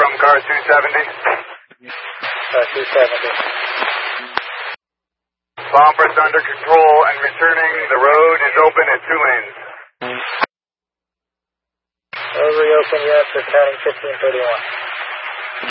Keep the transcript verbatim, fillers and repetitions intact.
from car two seventy. Car two seventy. Bombers under control and returning. The road is open at two lanes. Road reopened, yes, returning fifteen thirty-one.